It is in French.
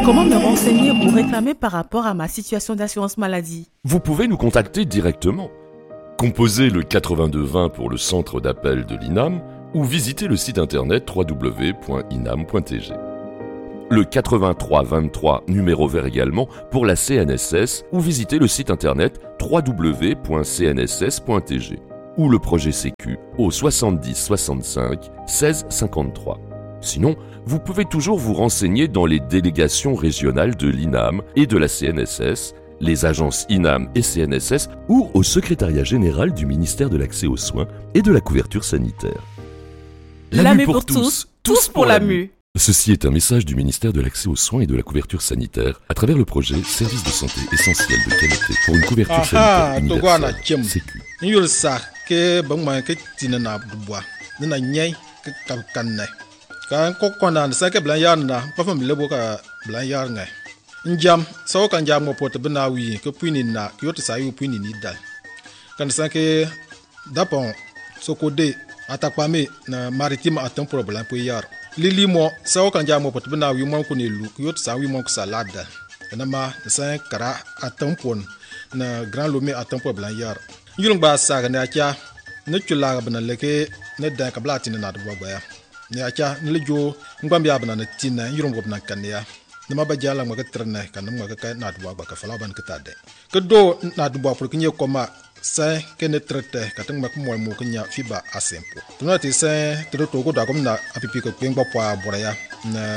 Comment me renseigner ou réclamer par rapport à ma situation d'assurance maladie? Vous pouvez nous contacter directement. Composez le 8220 pour le centre d'appel de l'INAM ou visitez le site internet www.inam.tg. Le 8323 numéro vert également pour la CNSS ou visitez le site internet www.cnss.tg ou le projet Sécu au 70 65 16 53. Sinon, vous pouvez toujours vous renseigner dans les délégations régionales de l'INAM et de la CNSS, les agences INAM et CNSS ou au secrétariat général du ministère de l'Accès aux soins et de la couverture sanitaire. La mue pour tous, tous pour la mue. Ceci est un message du ministère de l'Accès aux soins et de la couverture sanitaire à travers le projet Service de santé essentiel de qualité pour une couverture sanitaire universelle. Sécu. Kan kokona sake blan yarna pa fam lebo ka blan yarnga njam so kan jam mo pot bna wi ko puni na ko to sayu puni ni dal kan sake dapon sokode atakpame na maritime atam problem po yar lili mo so kan jam mo pot bna wi mo ko ne lu ko to sayu mo ko salada na ma sa kara atam pon na grand lomé atam po blan yar yulung ba sa na kya ne chula bna leke ne dan ka blati na do ba ne acha ne jo ngbam ya bana na tina yurum go bana kan ya ne ma ba jala ma ka trna kan ma ka na do ba ka fala ban ka tade ke do na do ba pour que nye koma sa ke ne trete ka tang ma ko mo ko nya fiba asempo to na ti sa to go da kom na apipi ko pengba po abora ya na